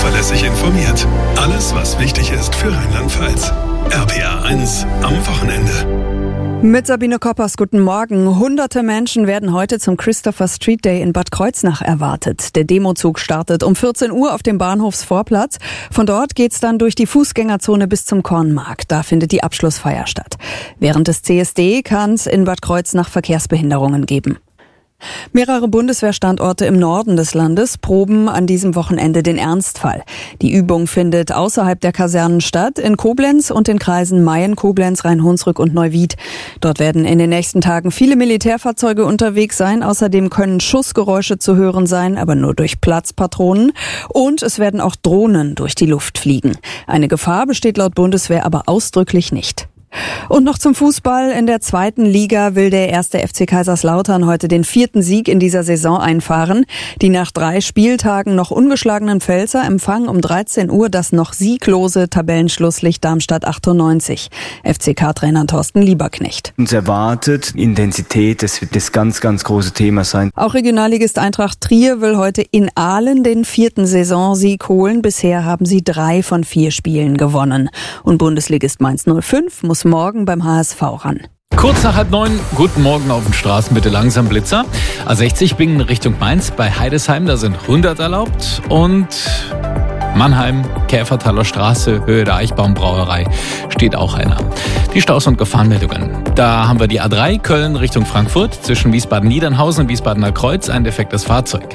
zuverlässig informiert. Alles, was wichtig ist für Rheinland-Pfalz. RPA 1 am Wochenende. Mit Sabine Koppers, guten Morgen. Hunderte Menschen werden heute zum Christopher Street Day in Bad Kreuznach erwartet. Der Demozug startet um 14 Uhr auf dem Bahnhofsvorplatz. Von dort geht's dann durch die Fußgängerzone bis zum Kornmarkt. Da findet die Abschlussfeier statt. Während des CSD kann es in Bad Kreuznach Verkehrsbehinderungen geben. Mehrere Bundeswehrstandorte im Norden des Landes proben an diesem Wochenende den Ernstfall. Die Übung findet außerhalb der Kasernen statt, in Koblenz und den Kreisen Mayen, Koblenz, Rhein-Hunsrück und Neuwied. Dort werden in den nächsten Tagen viele Militärfahrzeuge unterwegs sein. Außerdem können Schussgeräusche zu hören sein, aber nur durch Platzpatronen. Und es werden auch Drohnen durch die Luft fliegen. Eine Gefahr besteht laut Bundeswehr aber ausdrücklich nicht. Und noch zum Fußball. In der 2. Liga will der 1. FC Kaiserslautern heute den 4. Sieg in dieser Saison einfahren. Die nach 3 Spieltagen noch ungeschlagenen Pfälzer empfangen um 13 Uhr das noch sieglose Tabellenschlusslicht Darmstadt 98. FCK-Trainer Thorsten Lieberknecht. Uns erwartet Intensität, das wird das ganz, ganz große Thema sein. Auch Regionalligist Eintracht Trier will heute in Aalen den 4. Saisonsieg holen. Bisher haben sie 3 von 4 Spielen gewonnen. Und Bundesligist Mainz 05 muss morgen beim HSV ran. Kurz nach 8:30, guten Morgen auf den Straßen, bitte langsam Blitzer. A60 Bingen Richtung Mainz, bei Heidesheim, da sind 100 erlaubt. Und Mannheim, Käfertaler Straße, Höhe der Eichbaumbrauerei, steht auch einer. Die Staus- und Gefahrenmeldungen. Da haben wir die A3 Köln Richtung Frankfurt, zwischen Wiesbaden-Niedernhausen und Wiesbadener Kreuz, ein defektes Fahrzeug.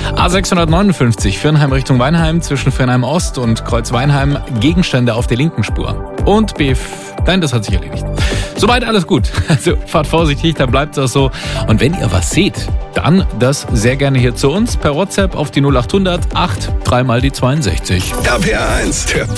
A659 Viernheim Richtung Weinheim, zwischen Viernheim Ost und Kreuz-Weinheim, Gegenstände auf der linken Spur. Und nein, das hat sich erledigt. Soweit alles gut. Also fahrt vorsichtig, dann bleibt es auch so. Und wenn ihr was seht, dann das sehr gerne hier zu uns per WhatsApp auf die 0800 8 3 mal die 62. RPA 1, der